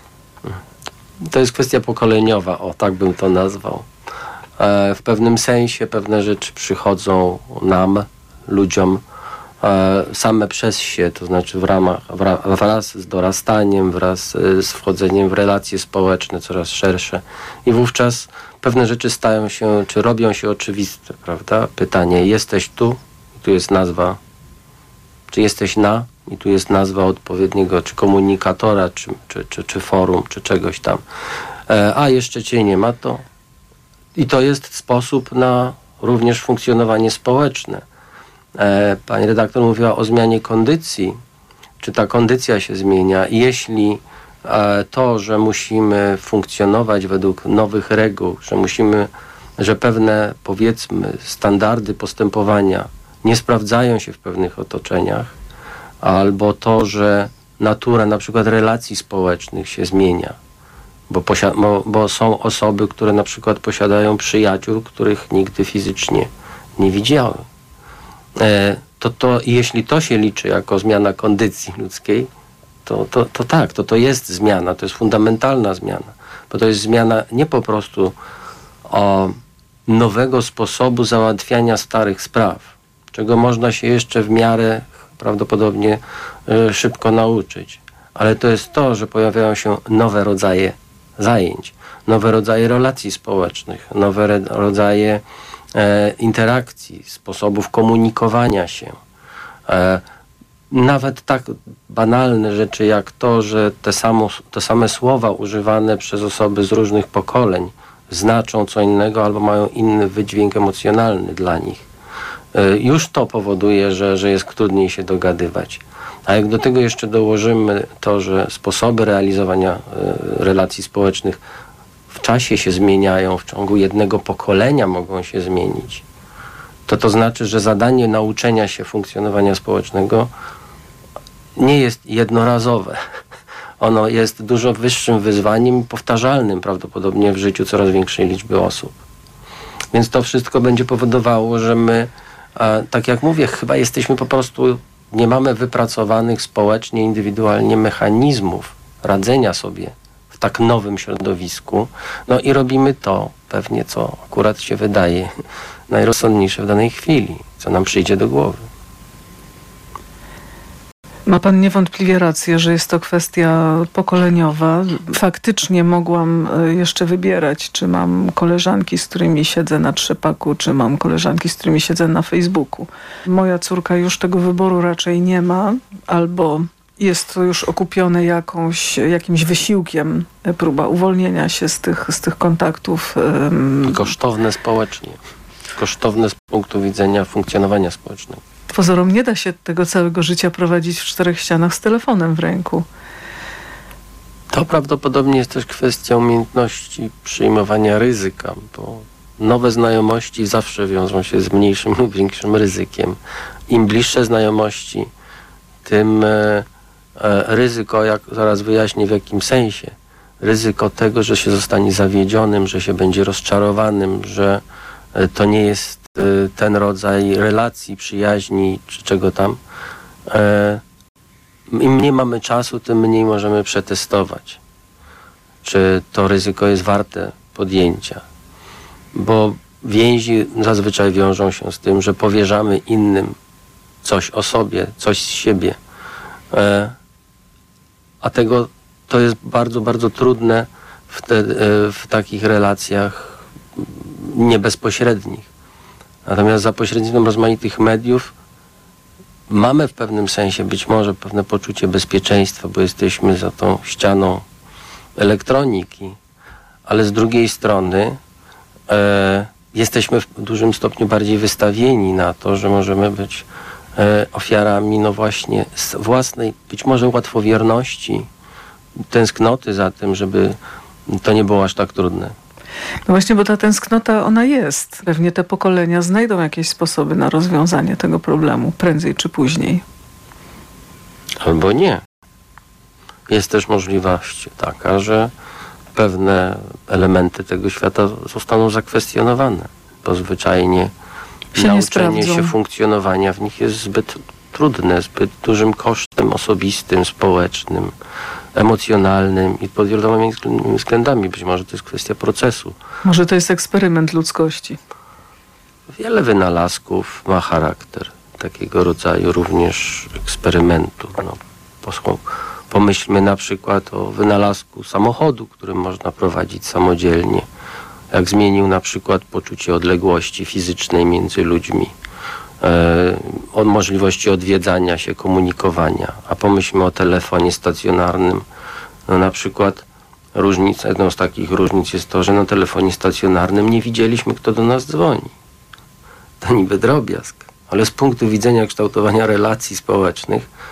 to jest kwestia pokoleniowa, o tak bym to nazwał. E, w pewnym sensie pewne rzeczy przychodzą nam, ludziom, same przez się, to znaczy w ramach, wraz z dorastaniem, wraz z wchodzeniem w relacje społeczne coraz szersze i wówczas pewne rzeczy stają się, czy robią się oczywiste, prawda? Pytanie, jesteś tu i tu jest nazwa, czy jesteś na i tu jest nazwa odpowiedniego, czy komunikatora, czy, czy, czy, czy forum, czy czegoś tam, a jeszcze cię nie ma, to i to jest sposób na również funkcjonowanie społeczne. Pani redaktor mówiła o zmianie kondycji. Czy ta kondycja się zmienia? Jeśli to, że musimy funkcjonować według nowych reguł, że musimy, że pewne, powiedzmy, standardy postępowania nie sprawdzają się w pewnych otoczeniach, albo to, że natura na przykład relacji społecznych się zmienia, bo, posia- bo, bo są osoby, które na przykład posiadają przyjaciół, których nigdy fizycznie nie widziały. To, to jeśli to się liczy jako zmiana kondycji ludzkiej, to, to, to tak, to, to jest zmiana, to jest fundamentalna zmiana, bo to jest zmiana nie po prostu o nowego sposobu załatwiania starych spraw, czego można się jeszcze w miarę prawdopodobnie y, szybko nauczyć, ale to jest to, że pojawiają się nowe rodzaje zajęć, nowe rodzaje relacji społecznych, nowe re- rodzaje e, interakcji, sposobów komunikowania się. E, nawet tak banalne rzeczy jak to, że te, samo, te same słowa używane przez osoby z różnych pokoleń znaczą co innego albo mają inny wydźwięk emocjonalny dla nich. E, już to powoduje, że, że jest trudniej się dogadywać. A jak do tego jeszcze dołożymy to, że sposoby realizowania e, relacji społecznych w czasie się zmieniają, w ciągu jednego pokolenia mogą się zmienić, to to znaczy, że zadanie nauczenia się funkcjonowania społecznego nie jest jednorazowe. Ono jest dużo wyższym wyzwaniem i powtarzalnym prawdopodobnie w życiu coraz większej liczby osób. Więc to wszystko będzie powodowało, że my, a, tak jak mówię, chyba jesteśmy po prostu, nie mamy wypracowanych społecznie, indywidualnie mechanizmów radzenia sobie w tak nowym środowisku. No i robimy to pewnie, co akurat się wydaje najrozsądniejsze w danej chwili, co nam przyjdzie do głowy. Ma pan niewątpliwie rację, że jest to kwestia pokoleniowa. Faktycznie mogłam jeszcze wybierać, czy mam koleżanki, z którymi siedzę na trzepaku, czy mam koleżanki, z którymi siedzę na Facebooku. Moja córka już tego wyboru raczej nie ma, albo jest to już okupione jakąś, jakimś wysiłkiem, próba uwolnienia się z tych, z tych kontaktów. Kosztowne społecznie. Kosztowne z punktu widzenia funkcjonowania społecznego. Pozorom nie da się tego całego życia prowadzić w czterech ścianach z telefonem w ręku. To prawdopodobnie jest też kwestia umiejętności przyjmowania ryzyka, bo nowe znajomości zawsze wiążą się z mniejszym lub większym ryzykiem. Im bliższe znajomości, tym e, e, ryzyko, jak zaraz wyjaśnię w jakim sensie, ryzyko tego, że się zostanie zawiedzionym, że się będzie rozczarowanym, że e, to nie jest ten rodzaj relacji, przyjaźni czy czego tam. Im mniej mamy czasu, tym mniej możemy przetestować, czy to ryzyko jest warte podjęcia. Bo więzi zazwyczaj wiążą się z tym, że powierzamy innym coś o sobie, coś z siebie. A tego to jest bardzo, bardzo trudne w, te, w takich relacjach niebezpośrednich. Natomiast za pośrednictwem rozmaitych mediów mamy w pewnym sensie być może pewne poczucie bezpieczeństwa, bo jesteśmy za tą ścianą elektroniki, ale z drugiej strony e, jesteśmy w dużym stopniu bardziej wystawieni na to, że możemy być e, ofiarami no właśnie własnej, być może łatwowierności, tęsknoty za tym, żeby to nie było aż tak trudne. No właśnie, bo ta tęsknota, ona jest. Pewnie te pokolenia znajdą jakieś sposoby na rozwiązanie tego problemu, prędzej czy później. Albo nie. Jest też możliwość taka, że pewne elementy tego świata zostaną zakwestionowane, bo zwyczajnie się nauczenie się funkcjonowania w nich jest zbyt trudne, zbyt dużym kosztem osobistym, społecznym, emocjonalnym i pod wieloma względami. Być może to jest kwestia procesu. Może to jest eksperyment ludzkości. Wiele wynalazków ma charakter takiego rodzaju również eksperymentu. No, pomyślmy na przykład o wynalazku samochodu, którym można prowadzić samodzielnie. Jak zmienił na przykład poczucie odległości fizycznej między ludźmi. O możliwości odwiedzania się, komunikowania. A pomyślmy o telefonie stacjonarnym. No na przykład różnica, jedną z takich różnic jest to, że na telefonie stacjonarnym nie widzieliśmy, kto do nas dzwoni. To niby drobiazg, ale z punktu widzenia kształtowania relacji społecznych